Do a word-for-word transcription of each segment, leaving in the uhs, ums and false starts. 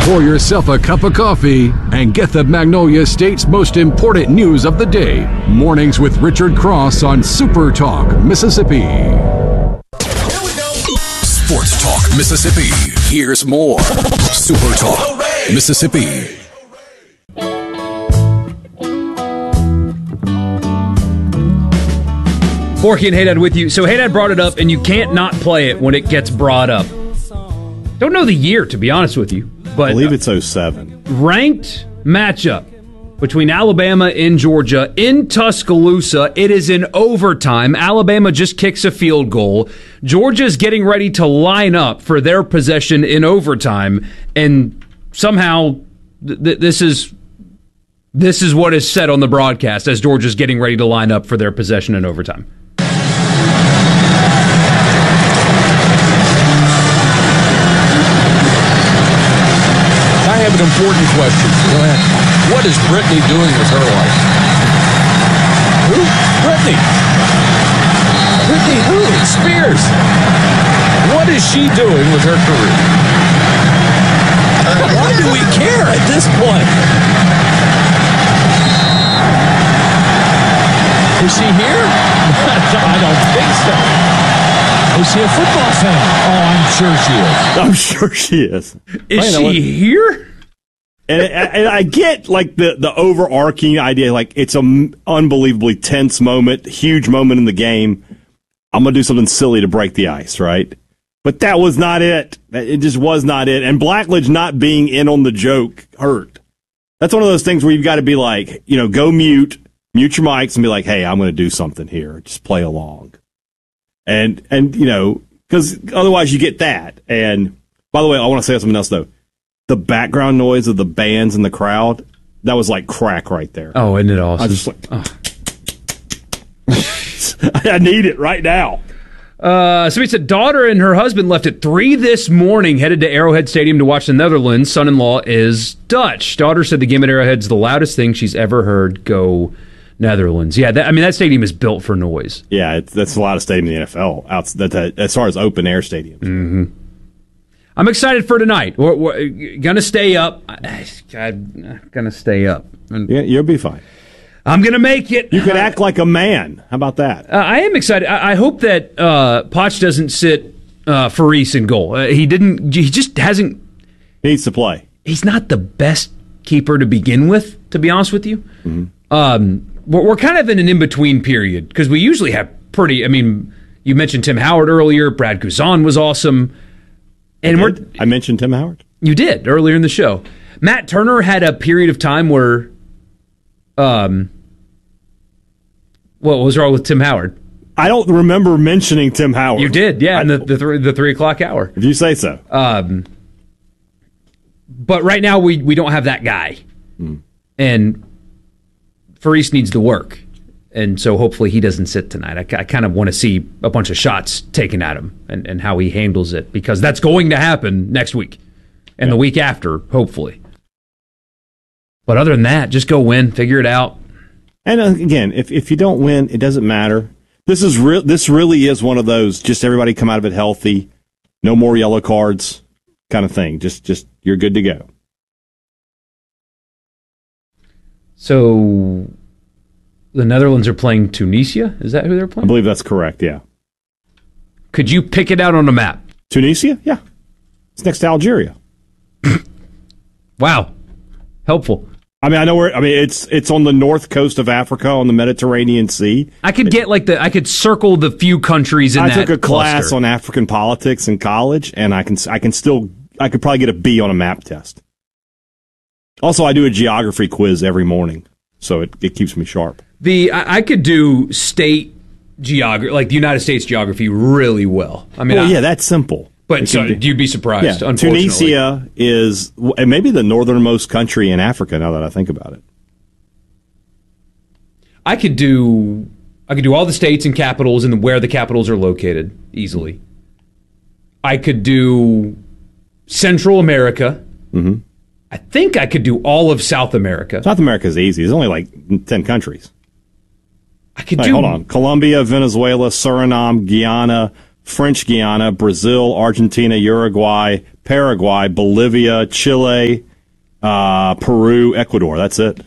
Pour yourself a cup of coffee and get the Magnolia State's most important news of the day. Mornings with Richard Cross on Super Talk, Mississippi. Here we go. Sports Talk, Mississippi. Here's more. Super Talk, Mississippi. Forky and Haydad with you. So Haydad brought it up, and you can't not play it when it gets brought up. Don't know the year, to be honest with you. But I believe it's oh seven. Ranked matchup between Alabama and Georgia in Tuscaloosa. It is in overtime. Alabama just kicks a field goal. Georgia's getting ready to line up for their possession in overtime, and somehow th- th- this is this is what is said on the broadcast as Georgia's getting ready to line up for their possession in overtime. I have an important question. Go ahead. What is Brittany doing with her life? Who? Brittany. Brittany who? Spears. What is she doing with her career? Why do we care at this point? Is she here? I don't think so. Is she a football fan? Oh, I'm sure she is. I'm sure she is. Is Man, she here? And, and I get like the, the overarching idea, like it's an unbelievably tense moment, huge moment in the game. I'm going to do something silly to break the ice, right? But that was not it. It just was not it. And Blackledge not being in on the joke hurt. That's one of those things where you've got to be like, you know, go mute, mute your mics and be like, hey, I'm going to do something here. Just play along. And, and you know, because otherwise you get that. And by the way, I want to say something else, though. The background noise of the bands in the crowd, that was like crack right there. Oh, isn't it awesome? I just like, oh. I need it right now. Uh, so he said, daughter and her husband left at three this morning, headed to Arrowhead Stadium to watch the Netherlands. Son-in-law is Dutch. Daughter said the game at Arrowhead's the loudest thing she's ever heard. Go Netherlands. Yeah, that, I mean, that stadium is built for noise. Yeah, it's, that's the loudest stadium in the N F L, out, that, that, as far as open-air stadiums. Mm-hmm. I'm excited for tonight. We're, we're gonna stay up. I'm gonna stay up. Yeah, you'll be fine. I'm gonna make it. You can act like a man. How about that? Uh, I am excited. I, I hope that uh, Potch doesn't sit uh, Faris in goal. Uh, he didn't. He just hasn't. He needs to play. He's not the best keeper to begin with, to be honest with you. Mm-hmm. Um, we're, we're kind of in an in-between period because we usually have pretty. I mean, you mentioned Tim Howard earlier. Brad Guzan was awesome. And I, we're, I mentioned Tim Howard. You did earlier in the show. Matt Turner had a period of time where, um, what was wrong with Tim Howard? I don't remember mentioning Tim Howard. You did, yeah, I, in the the, th- the three o'clock hour. If you say so. Um, but right now we we don't have that guy, mm. and Faris needs to work. And so hopefully he doesn't sit tonight. I, I kind of want to see a bunch of shots taken at him and, and how he handles it, because that's going to happen next week and yeah. the week after, hopefully. But other than that, just go win, figure it out. And uh, again, if if you don't win, it doesn't matter. This is real. This really is one of those just everybody come out of it healthy, no more yellow cards kind of thing. Just just you're good to go. So the Netherlands are playing Tunisia? Is that who they're playing? I believe that's correct, yeah. Could you pick it out on a map? Tunisia? Yeah. It's next to Algeria. Wow. Helpful. I mean, I know where, I mean, it's it's on the north coast of Africa on the Mediterranean Sea. I could get like the, I could circle the few countries in I that took a class cluster. on African politics in college, and I can I can still, I could probably get a B on a map test. Also, I do a geography quiz every morning, so it, it keeps me sharp. The I, I could do state geography, like the United States geography, really well. I mean, well, I, yeah, that's simple. But so, you'd be surprised. Yeah, unfortunately, Tunisia is maybe the northernmost country in Africa. Now that I think about it, I could do I could do all the states and capitals and where the capitals are located easily. I could do Central America. Mm-hmm. I think I could do all of South America. South America is easy. There's only like ten countries. I could Wait, do. Hold on: Colombia, Venezuela, Suriname, Guyana, French Guiana, Brazil, Argentina, Uruguay, Paraguay, Bolivia, Chile, uh, Peru, Ecuador. That's it.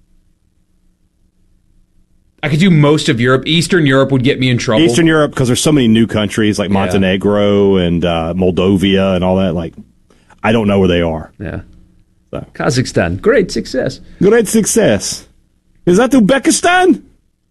I could do most of Europe. Eastern Europe would get me in trouble. Eastern Europe, because there's so many new countries like Montenegro yeah. and uh, Moldova and all that. Like, I don't know where they are. Yeah. So. Kazakhstan. Great success. Great success. Is that Uzbekistan?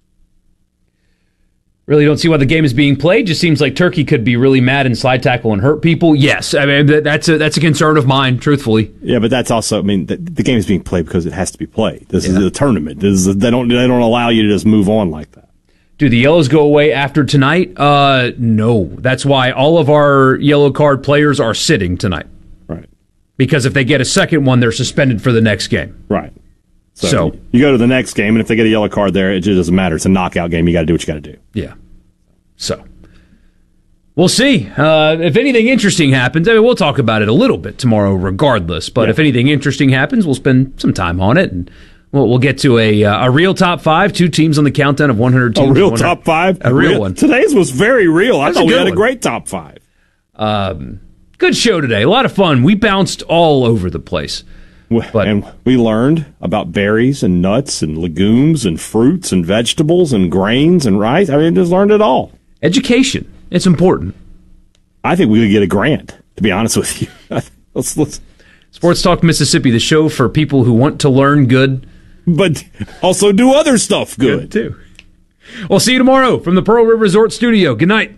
Really don't see why the game is being played. Just seems like Turkey could be really mad and slide tackle and hurt people. Yes, I mean that's a that's a concern of mine, truthfully. Yeah, but that's also, I mean, the, the game is being played because it has to be played. This yeah. is a tournament. This is, they don't they don't allow you to just move on like that. Do the yellows go away after tonight? Uh, no. That's why all of our yellow card players are sitting tonight. Right. Because if they get a second one, they're suspended for the next game. Right. So, so you go to the next game, and if they get a yellow card there, it just doesn't matter. It's a knockout game. You got to do what you got to do. Yeah. So we'll see. Uh, if anything interesting happens, I mean, we'll talk about it a little bit tomorrow regardless. But yeah. if anything interesting happens, we'll spend some time on it. And we'll, we'll get to a uh, a real top five, two teams on the countdown of one hundred teams. A real top five? A real, real one. Today's was very real. I That's thought a we had one. a great top five. Um, good show today. A lot of fun. We bounced all over the place. But, and we learned about berries and nuts and legumes and fruits and vegetables and grains and rice. I mean, just learned it all. Education. It's important. I think we could get a grant, to be honest with you. let's, let's. Sports Talk Mississippi, the show for people who want to learn good. But also do other stuff good. Good, too. We'll see you tomorrow from the Pearl River Resort Studio. Good night.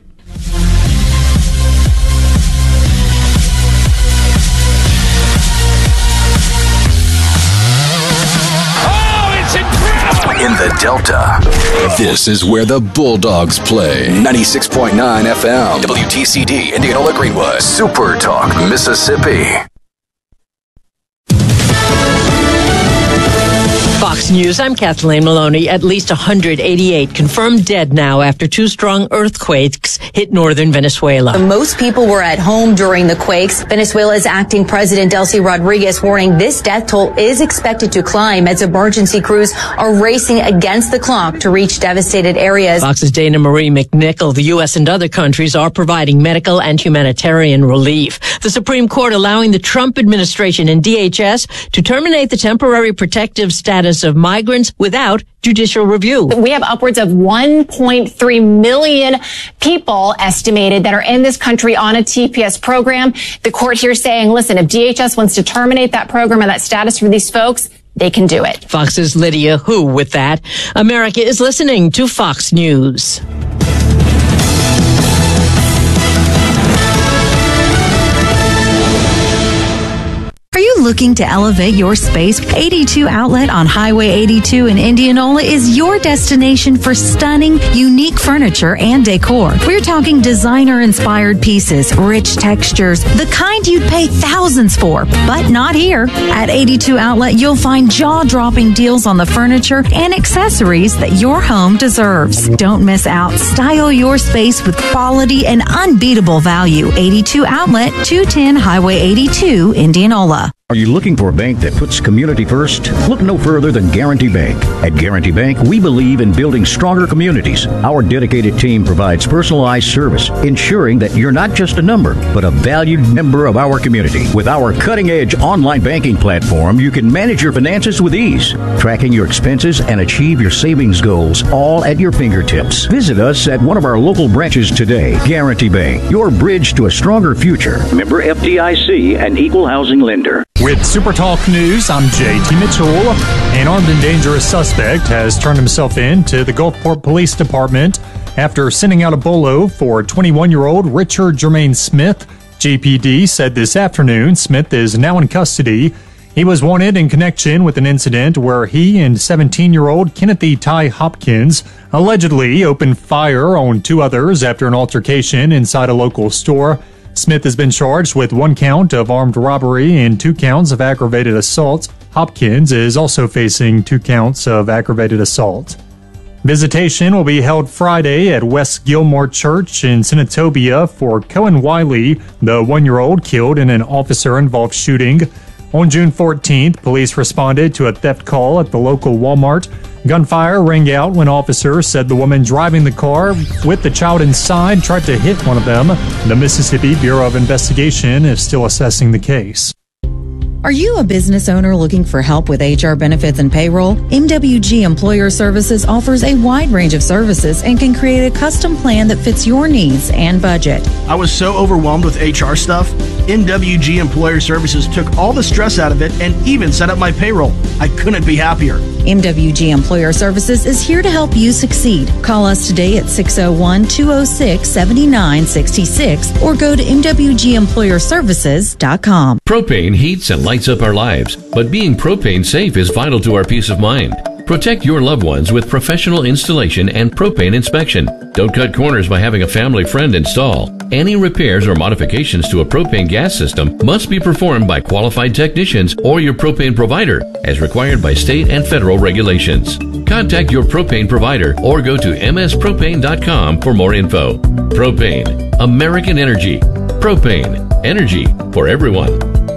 In the Delta, this is where the Bulldogs play. ninety-six point nine F M, W T C D, Indianola Greenwood, Super Talk, Mississippi. Fox News, I'm Kathleen Maloney. At least one hundred eighty-eight confirmed dead now after two strong earthquakes hit northern Venezuela. Most people were at home during the quakes. Venezuela's acting president, Delcy Rodriguez, warning this death toll is expected to climb as emergency crews are racing against the clock to reach devastated areas. Fox's Dana Marie McNichol. The U S and other countries are providing medical and humanitarian relief. The Supreme Court allowing the Trump administration and D H S to terminate the temporary protective status of migrants without judicial review. We have upwards of one point three million people estimated that are in this country on a T P S program. The court here saying, listen, if D H S wants to terminate that program and that status for these folks, they can do it. Fox's Lydia Hu with that. America is listening to Fox News. Are you looking to elevate your space? eighty-two Outlet on Highway eighty-two in Indianola is your destination for stunning, unique furniture and decor. We're talking designer-inspired pieces, rich textures, the kind you'd pay thousands for, but not here. At eighty-two Outlet, you'll find jaw-dropping deals on the furniture and accessories that your home deserves. Don't miss out. Style your space with quality and unbeatable value. eighty-two Outlet, two ten Highway eighty-two, Indianola. Are you looking for a bank that puts community first? Look no further than Guarantee Bank. At Guarantee Bank, we believe in building stronger communities. Our dedicated team provides personalized service, ensuring that you're not just a number, but a valued member of our community. With our cutting-edge online banking platform, you can manage your finances with ease, tracking your expenses and achieve your savings goals, all at your fingertips. Visit us at one of our local branches today. Guarantee Bank, your bridge to a stronger future. Member F D I C, an equal housing lender. With Super Talk News, I'm J T Mitchell. An armed and dangerous suspect has turned himself in to the Gulfport Police Department after sending out a bolo for twenty-one-year-old Richard Jermaine Smith. G P D said this afternoon Smith is now in custody. He was wanted in connection with an incident where he and seventeen-year-old Kenneth E. Ty Hopkins allegedly opened fire on two others after an altercation inside a local store. Smith has been charged with one count of armed robbery and two counts of aggravated assault. Hopkins is also facing two counts of aggravated assault. Visitation will be held Friday at West Gilmore Church in Senatobia for Cohen Wiley, the one-year-old killed in an officer-involved shooting. On June fourteenth, police responded to a theft call at the local Walmart. Gunfire rang out when officers said the woman driving the car with the child inside tried to hit one of them. The Mississippi Bureau of Investigation is still assessing the case. Are you a business owner looking for help with H R benefits and payroll? M W G Employer Services offers a wide range of services and can create a custom plan that fits your needs and budget. I was so overwhelmed with H R stuff. M W G Employer Services took all the stress out of it and even set up my payroll. I couldn't be happier. M W G Employer Services is here to help you succeed. Call us today at six oh one, two oh six, seven nine six six or go to M W G employer services dot com. Propane heats and lights up our lives, but being propane safe is vital to our peace of mind. Protect your loved ones with professional installation and propane inspection. Don't cut corners by having a family friend install. Any repairs or modifications to a propane gas system must be performed by qualified technicians or your propane provider, as required by state and federal regulations. Contact your propane provider or go to m s propane dot com for more info. Propane, American Energy. Propane, energy for everyone.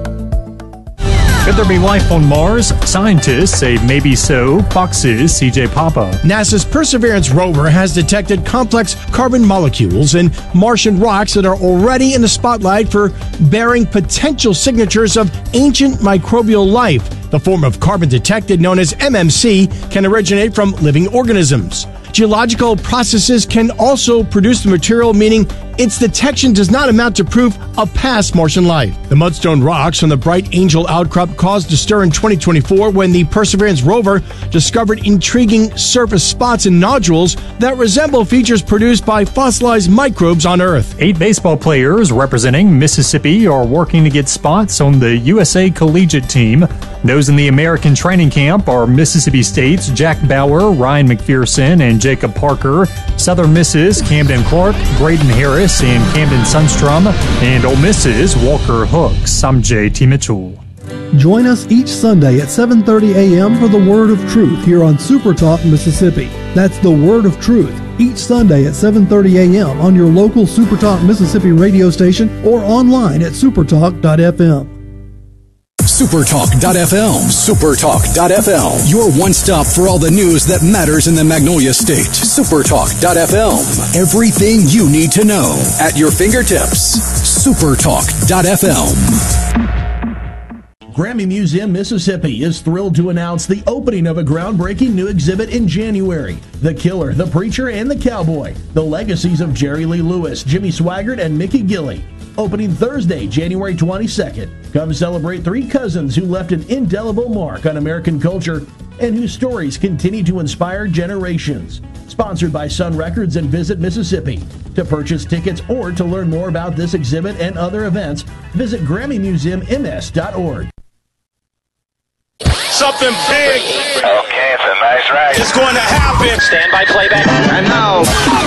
Could there be life on Mars? Scientists say maybe so. Fox's C J Papa. NASA's Perseverance rover has detected complex carbon molecules in Martian rocks that are already in the spotlight for bearing potential signatures of ancient microbial life. The form of carbon detected, known as M M C, can originate from living organisms. Geological processes can also produce the material, meaning its detection does not amount to proof of past Martian life. The mudstone rocks from the Bright Angel outcrop caused a stir in twenty twenty-four when the Perseverance rover discovered intriguing surface spots and nodules that resemble features produced by fossilized microbes on Earth. Eight baseball players representing Mississippi are working to get spots on the U S A collegiate team. Those in the American training camp are Mississippi State's Jack Bauer, Ryan McPherson, and Jacob Parker. Southern Miss's Camden Clark, Graydon Harris, and Camden Sundstrom, and Ole Miss's Walker Hooks. I'm J T Mitchell. Join us each Sunday at seven thirty a.m. for the Word of Truth here on Super Talk Mississippi. That's the Word of Truth each Sunday at seven thirty a.m. on your local Super Talk Mississippi radio station or online at supertalk dot f m. supertalk dot f m. supertalk dot f m. Your one stop for all the news that matters in the Magnolia State. supertalk dot f m. Everything you need to know at your fingertips. supertalk dot f m. Grammy Museum, Mississippi is thrilled to announce the opening of a groundbreaking new exhibit in January. The Killer, the Preacher, and the Cowboy. The legacies of Jerry Lee Lewis, Jimmy Swaggart, and Mickey Gilley. Opening Thursday, January twenty-second. Come celebrate three cousins who left an indelible mark on American culture and whose stories continue to inspire generations. Sponsored by Sun Records and Visit Mississippi. To purchase tickets or to learn more about this exhibit and other events, visit Grammy Museum M S dot org. Something big. Okay, it's a nice ride. It's going to happen. Stand by playback. And now,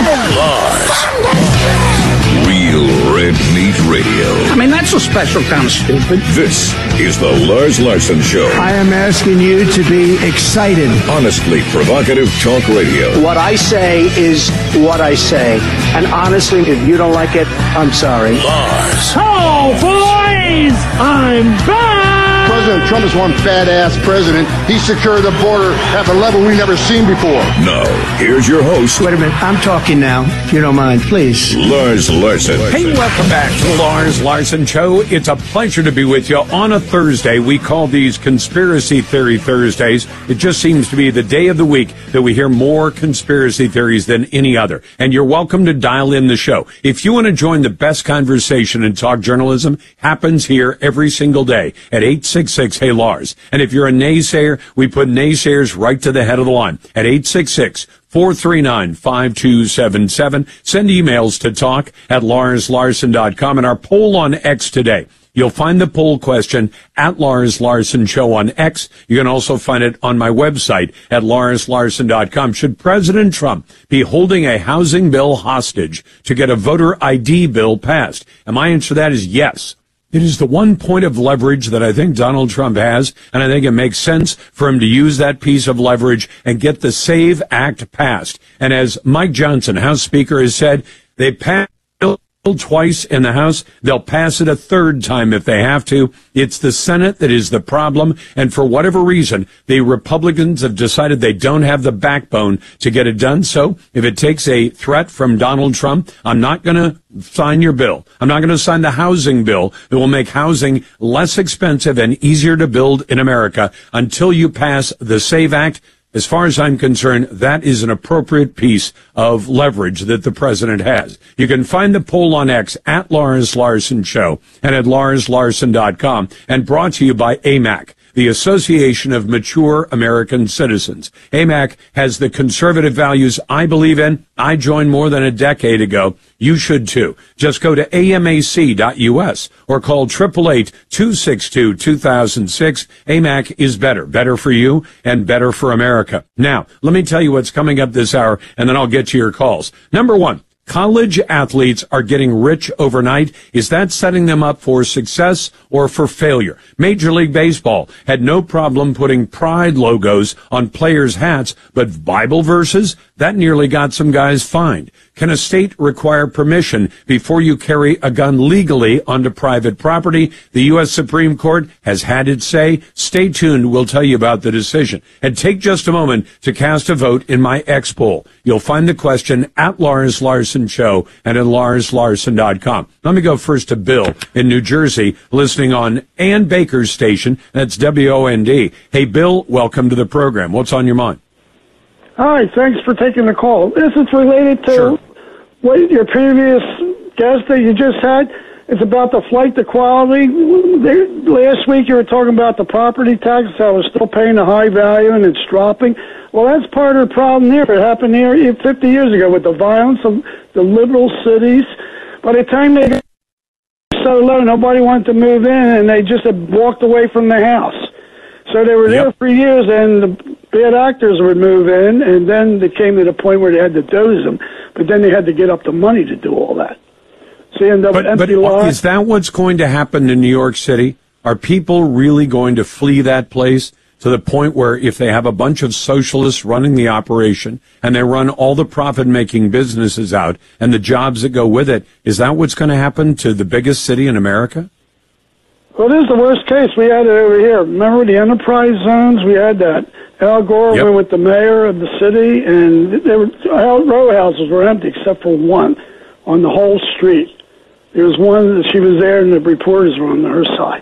Lars. Real Red Meat Radio. I mean, that's a special kind of stupid. This is the Lars Larson Show. I am asking you to be excited. Honestly provocative talk radio. What I say is what I say. And honestly, if you don't like it, I'm sorry. Lars. Oh, boys! I'm back! President Trump is one fat-ass president. He secured the border at a level we've never seen before. Now, here's your host. Wait a minute. I'm talking now, if you don't mind, please. Lars Larson. Hey, welcome back to the Lars Larson Show. It's a pleasure to be with you on a Thursday. We call these Conspiracy Theory Thursdays. It just seems to be the day of the week that we hear more conspiracy theories than any other. And you're welcome to dial in the show. If you want to join the best conversation in talk journalism, happens here every single day at eight six six, hey Lars. And if you're a naysayer, we put naysayers right to the head of the line at eight six six, four three nine, five two seven seven. Send emails to talk at lars larson dot com. And our poll on X today, you'll find the poll question at Lars Larson Show on X. You can also find it on my website at lars larson dot com. Should President Trump be holding a housing bill hostage to get a voter I D bill passed? And my answer to that is yes. It is the one point of leverage that I think Donald Trump has, and I think it makes sense for him to use that piece of leverage and get the SAVE Act passed. And as Mike Johnson, House Speaker, has said, they passed a bill twice in the House. They'll pass it a third time if they have to. It's the Senate that is the problem. And for whatever reason, the Republicans have decided they don't have the backbone to get it done. So if it takes a threat from Donald Trump, I'm not going to sign your bill. I'm not going to sign the housing bill that will make housing less expensive and easier to build in America until you pass the SAVE Act. As far as I'm concerned, that is an appropriate piece of leverage that the president has. You can find the poll on X at Lars Larson Show and at lars larson dot com, and brought to you by A M A C, the Association of Mature American Citizens. A M A C has the conservative values I believe in. I joined more than a decade ago. You should too. Just go to A M A C dot U S or call eight eight eight, two six two, two thousand six. A M A C is better. Better for you and better for America. Now, let me tell you what's coming up this hour, and then I'll get to your calls. Number one. College athletes are getting rich overnight. Is that setting them up for success or for failure? Major League Baseball had no problem putting pride logos on players' hats, but Bible verses? That nearly got some guys fined. Can a state require permission before you carry a gun legally onto private property? The U S Supreme Court has had its say. Stay tuned. We'll tell you about the decision. And take just a moment to cast a vote in my X poll. You'll find the question at Lars Larson Show and at lars larson dot com. Let me go first to Bill in New Jersey, listening on Ann Baker's station. That's W O N D. Hey, Bill, welcome to the program. What's on your mind? Hi, thanks for taking the call. This is related to sure. what your previous guest that you just had. It's about the flight to quality. They, last week you were talking about the property tax, how we're still paying a high value and it's dropping. Well, that's part of the problem here. It happened here fifty years ago with the violence of the liberal cities. By the time they got so low, nobody wanted to move in, and they just had walked away from the house. So they were yep. there for years, and the bad actors would move in, and then they came to the point where they had to doze them. But then they had to get up the money to do all that. So you end up but, empty but lots. Is that what's going to happen in New York City? Are people really going to flee that place to the point where if they have a bunch of socialists running the operation and they run all the profit-making businesses out and the jobs that go with it, is that what's going to happen to the biggest city in America? Well, this is the worst case. We had it over here. Remember the enterprise zones? We had that. Al Gore yep. went with the mayor of the city, and they were, row houses were empty except for one on the whole street. There was one that she was there, and the reporters were on her side.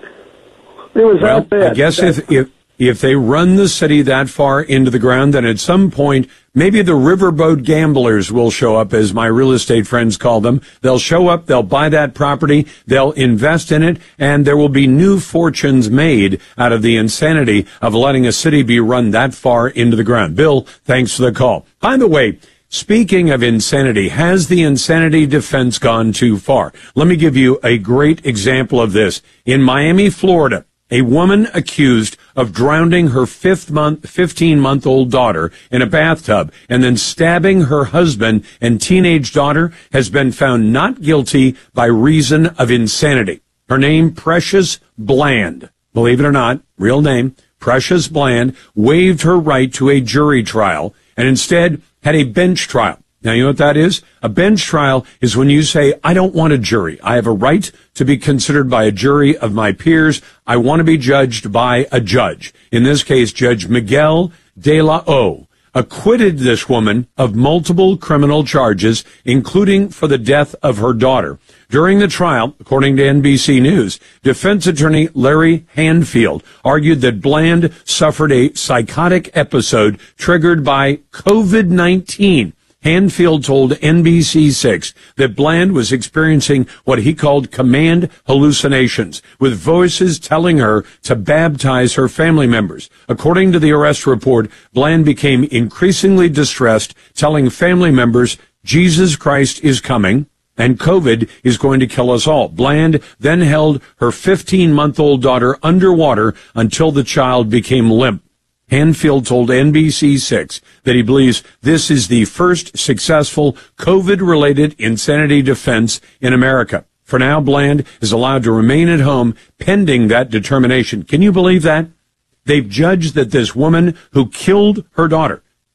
It was well, that bad. I guess if, if if they run the city that far into the ground, then at some point, maybe the riverboat gamblers will show up, as my real estate friends call them. They'll show up, they'll buy that property, they'll invest in it, and there will be new fortunes made out of the insanity of letting a city be run that far into the ground. Bill, thanks for the call. By the way, speaking of insanity, has the insanity defense gone too far? Let me give you a great example of this. In Miami, Florida, a woman accused of drowning her fifth month, fifteen-month-old daughter in a bathtub and then stabbing her husband and teenage daughter has been found not guilty by reason of insanity. Her name, Precious Bland. Believe it or not, real name, Precious Bland, waived her right to a jury trial and instead had a bench trial. Now, you know what that is? A bench trial is when you say, I don't want a jury. I have a right to be considered by a jury of my peers. I want to be judged by a judge. In this case, Judge Miguel de la O acquitted this woman of multiple criminal charges, including for the death of her daughter. During the trial, according to N B C News, defense attorney Larry Hanfield argued that Bland suffered a psychotic episode triggered by COVID nineteen. Hanfield told N B C six that Bland was experiencing what he called command hallucinations, with voices telling her to baptize her family members. According to the arrest report, Bland became increasingly distressed, telling family members, Jesus Christ is coming, and COVID is going to kill us all. Bland then held her fifteen-month-old daughter underwater until the child became limp. Hanfield told N B C six that he believes this is the first successful COVID-related insanity defense in America. For now, Bland is allowed to remain at home pending that determination. Can you believe that? They've judged that this woman who killed her daughter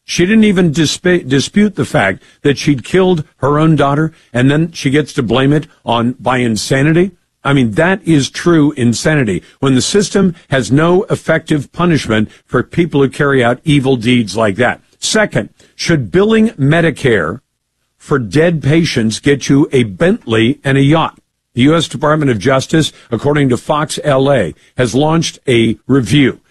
She didn't even disp- dispute the fact that she'd killed her own daughter, and then she gets to blame it on by insanity. I mean, that is true insanity, when the system has no effective punishment for people who carry out evil deeds like that. Second, should billing Medicare for dead patients get you a Bentley and a yacht? The U S Department of Justice, according to Fox L A, has launched a review.